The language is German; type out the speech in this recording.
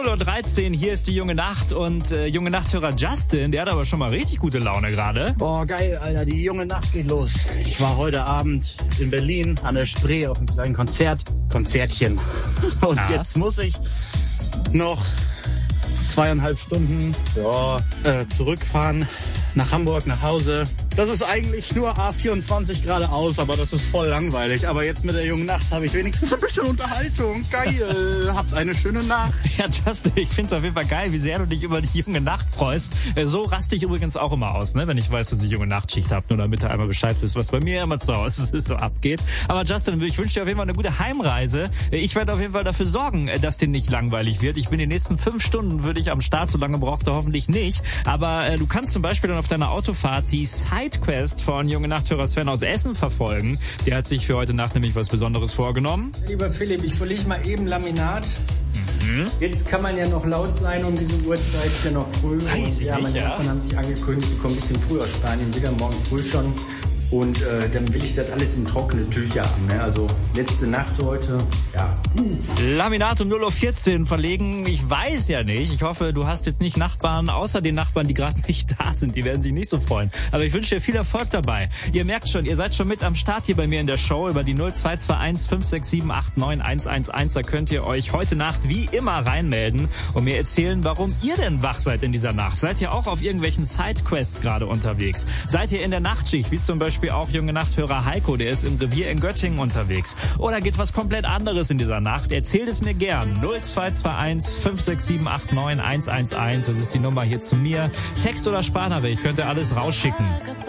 0:13 Uhr, hier ist die Junge Nacht und junge Nachthörer Justin, der hat aber schon mal richtig gute Laune gerade. Boah, geil, Alter, die junge Nacht geht los. Ich war heute Abend in Berlin an der Spree auf einem kleinen Konzertchen. Und jetzt muss ich noch 2,5 Stunden zurückfahren nach Hamburg, nach Hause. Das ist eigentlich nur A24 geradeaus, aber das ist voll langweilig. Aber jetzt mit der jungen Nacht habe ich wenigstens ein bisschen Unterhaltung. Geil. Habt eine schöne Nacht. Ja, Justin, ich find's auf jeden Fall geil, wie sehr du dich über die junge Nacht freust. So raste ich übrigens auch immer aus, ne, wenn ich weiß, dass ich junge Nachtschicht habe. Nur damit du einmal Bescheid wisst, was bei mir immer zu Hause so abgeht. Aber Justin, ich wünsche dir auf jeden Fall eine gute Heimreise. Ich werde auf jeden Fall dafür sorgen, dass dir nicht langweilig wird. Ich bin die nächsten 5 Stunden würde ich am Start, so lange brauchst du hoffentlich nicht. Aber du kannst zum Beispiel dann auf deiner Autofahrt die Sidequest von junge Nachthörer Sven aus Essen verfolgen. Der hat sich für heute Nacht nämlich was Besonderes vorgenommen. Lieber Philipp, ich verlege mal eben Laminat. Jetzt kann man ja noch laut sein um diese Uhrzeit, ist ja noch früh. Weiß ich meine nicht, Nachbarn haben sich angekündigt, die kommen ein bisschen früher aus Spanien, wieder morgen früh schon. Und dann will ich das alles in trockene Tücher haben. Ne? Also letzte Nacht heute, ja. Laminat um 0:14 Uhr verlegen, ich weiß ja nicht. Ich hoffe, du hast jetzt nicht Nachbarn, außer den Nachbarn, die gerade nicht da sind. Die werden sich nicht so freuen. Aber ich wünsche dir viel Erfolg dabei. Ihr merkt schon, ihr seid schon mit am Start hier bei mir in der Show über die 0221 567 89 111. Da könnt ihr euch heute Nacht wie immer reinmelden und mir erzählen, warum ihr denn wach seid in dieser Nacht. Seid ihr auch auf irgendwelchen Sidequests gerade unterwegs? Seid ihr in der Nachtschicht, wie zum Beispiel auch junge Nachthörer Heiko, der ist im Revier in Göttingen unterwegs. Oder geht was komplett anderes in dieser Nacht? Erzählt es mir gern. 0221 567 89 111. Das ist die Nummer hier zu mir. Text oder Sprachnachricht, könnt ihr alles rausschicken.